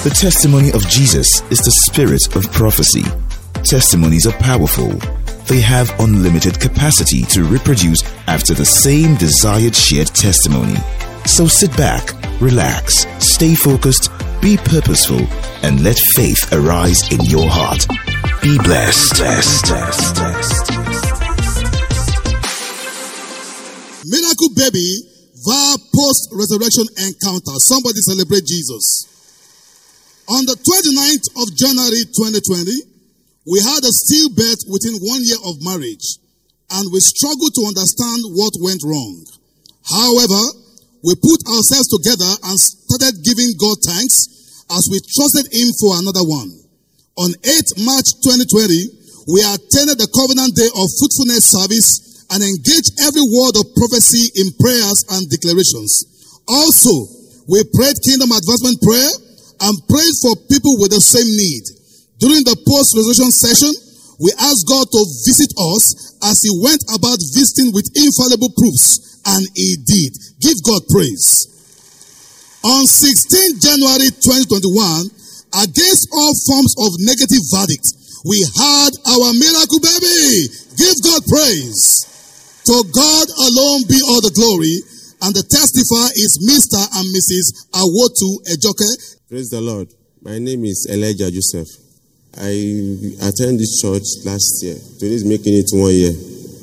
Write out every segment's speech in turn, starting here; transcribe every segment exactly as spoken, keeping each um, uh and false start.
The testimony of Jesus is the spirit of prophecy. Testimonies are powerful. They have unlimited capacity to reproduce after the same desired shared testimony. So sit back, relax, stay focused, be purposeful, and let faith arise in your heart. Be blessed. blessed, blessed, blessed. Miracle Baby via post-resurrection encounter. Somebody celebrate Jesus. On the twenty-ninth of January twenty twenty, we had a stillbirth within one year of marriage, and we struggled to understand what went wrong. However, we put ourselves together and started giving God thanks as we trusted Him for another one. On the eighth of March twenty twenty, we attended the Covenant Day of Fruitfulness service and engaged every word of prophecy in prayers and declarations. Also, we prayed Kingdom Advancement Prayer and prayed for people with the same need. During the post-resurrection session, we asked God to visit us as He went about visiting with infallible proofs, and He did. Give God praise. On the sixteenth of January twenty twenty-one, against all forms of negative verdict, we had our miracle baby. Give God praise. To God alone be all the glory, and the testifier is Mister and Missus Awotu Ejoke. Praise the Lord. My name is Elijah Joseph. I attended this church last year. Today is making it one year.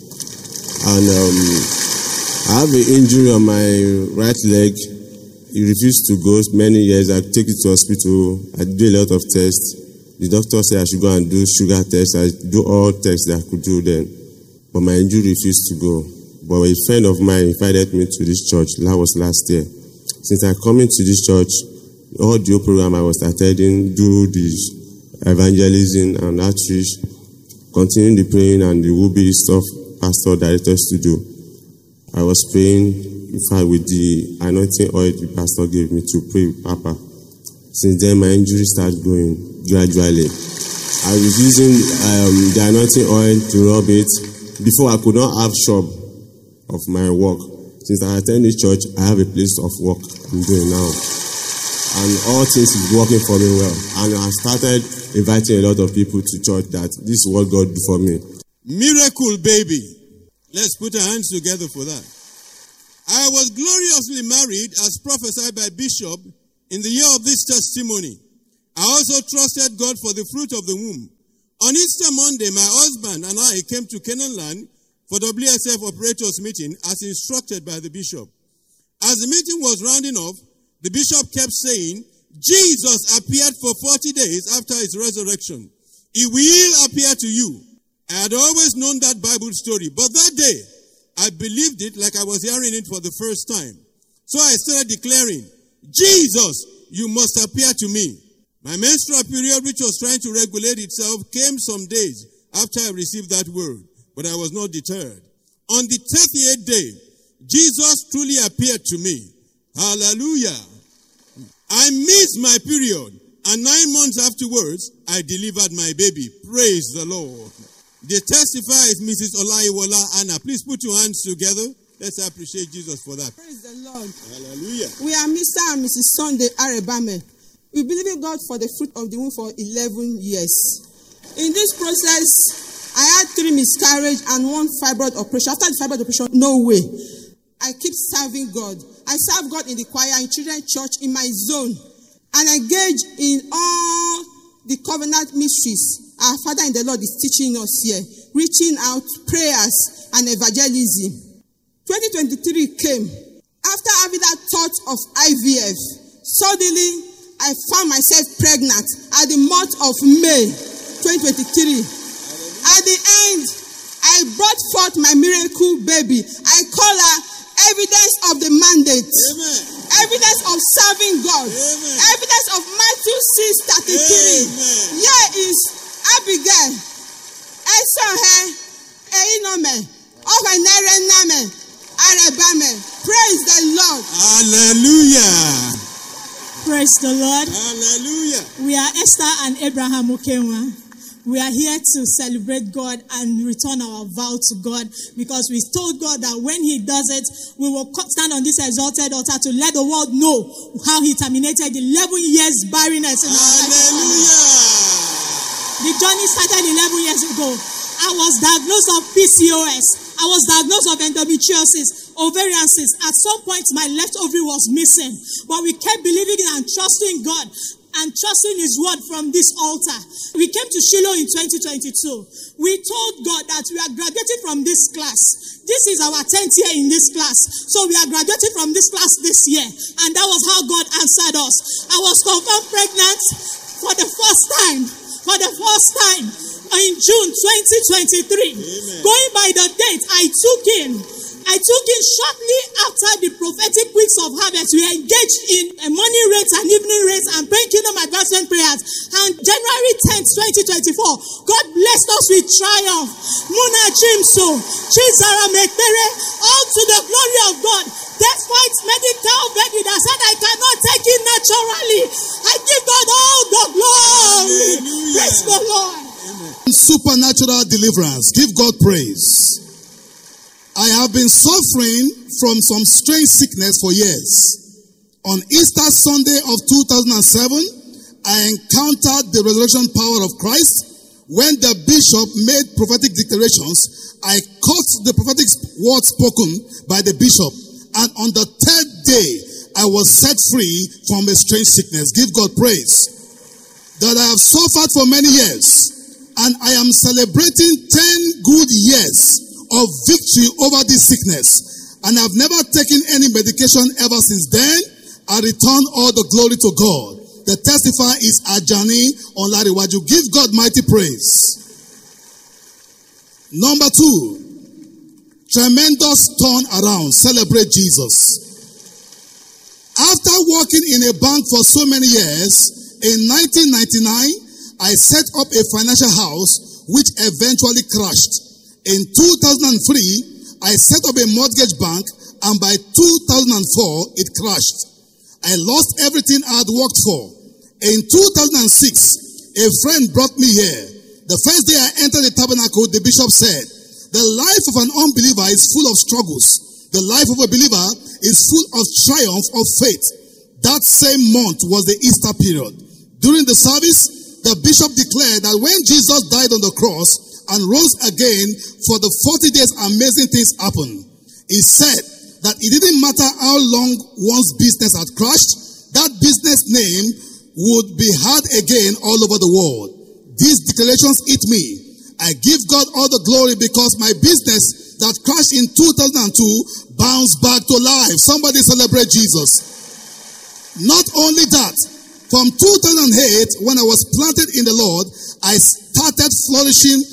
And um, I have an injury on my right leg. It refused to go many years. I take it to hospital. I do a lot of tests. The doctor said I should go and do sugar tests. I do all tests that I could do then. But my injury refused to go. But a friend of mine invited me to this church. That was last year. Since I come into this church, all the program I was attending, do this evangelism and outreach, continuing the praying and the will be stuff pastor directed us to do. I was praying, in fact, with the anointing oil the pastor gave me to pray with Papa. Since then, my injury started going gradually. I was using um, the anointing oil to rub it. Before, I could not have shop of my work. Since I attend this church, I have a place of work I'm doing now. And all things is working for me well. And I started inviting a lot of people to church that this is what God do for me. Miracle baby. Let's put our hands together for that. I was gloriously married as prophesied by Bishop in the year of this testimony. I also trusted God for the fruit of the womb. On Easter Monday, my husband and I came to Canaan Land for W S F operators meeting as instructed by the bishop. As the meeting was rounding off, the bishop kept saying, Jesus appeared for forty days after his resurrection. He will appear to you. I had always known that Bible story, but that day, I believed it like I was hearing it for the first time. So I started declaring, Jesus, you must appear to me. My menstrual period, which was trying to regulate itself, came some days after I received that word, but I was not deterred. On the thirtieth day, Jesus truly appeared to me. Hallelujah. I missed my period, and nine months afterwards, I delivered my baby. Praise the Lord. The testifier is Missus Olaiwola Anna. Please put your hands together. Let's appreciate Jesus for that. Praise the Lord. Hallelujah. We are Mister and Missus Sunday Arebame. We believe in God for the fruit of the womb for eleven years. In this process, I had three miscarriages and one fibroid operation. After the fibroid operation, no way. I keep serving God. I serve God in the choir, in children's church, in my zone, and engage in all the covenant mysteries our Father in the Lord is teaching us here, reaching out, prayers, and evangelism. twenty twenty-three came. After having that thought of I V F, suddenly I found myself pregnant at the month of May twenty twenty-three. At the end, I brought forth my miracle baby. I call her evidence of the mandate. Amen. Evidence of serving God. Amen. Evidence of Matthew six thirty-three. Here is Abigail. Praise the Lord. Hallelujah. Praise the Lord. Hallelujah. We are Esther and Abraham Okenwa. we are here to celebrate God and return our vow to God, because we told God that when he does it, we will stand on this exalted altar to let the world know how he terminated eleven years barrenness in our life. Hallelujah. The journey started eleven years ago. I was diagnosed of P C O S. I was diagnosed of endometriosis, ovarian cyst. At some point, my left ovary was missing. But we kept believing and trusting God and trusting his word from this altar. We came to Shiloh in twenty twenty-two. We told God that we are graduating from this class. This is our tenth year in this class. So we are graduating from this class this year. And that was how God answered us. I was confirmed pregnant for the first time. For the first time in June twenty twenty-three. Amen. Going by the date I took in, I took in shortly after the prophetic weeks of harvest. We engaged in a morning rates and evening rates and praying kingdom advancement prayers. And January tenth, twenty twenty-four, God blessed us with triumph. Muna Chimso, Chizara Mekbere, all to the glory of God. Despite medical verdict that said I cannot take it naturally, I give God all the glory. Hallelujah. Praise the Lord. Amen. Supernatural deliverance. Give God praise. I have been suffering from some strange sickness for years. On Easter Sunday of two thousand seven, I encountered the resurrection power of Christ. When the bishop made prophetic declarations, I caught the prophetic word spoken by the bishop. And on the third day, I was set free from a strange sickness. Give God praise. That I have suffered for many years. And I am celebrating ten good years of victory over this sickness. And I've never taken any medication ever since then. I return all the glory to God. The testifier is Ajani Olariwaju. Give God mighty praise. Number two. Tremendous turn around. Celebrate Jesus. After working in a bank for so many years, in nineteen ninety-nine, I set up a financial house which eventually crashed. In two thousand three, I set up a mortgage bank, and by two thousand four, it crashed. I lost everything I had worked for. In two thousand six, a friend brought me here. The first day I entered the tabernacle, the bishop said, the life of an unbeliever is full of struggles. The life of a believer is full of triumph of faith. That same month was the Easter period. During the service, the bishop declared that when Jesus died on the cross and rose again, for the forty days amazing things happened. He said that it didn't matter how long one's business had crashed, that business name would be heard again all over the world. These declarations hit me. I give God all the glory because my business that crashed in two thousand two bounced back to life. Somebody celebrate Jesus. Not only that, from two thousand eight, when I was planted in the Lord, I started flourishing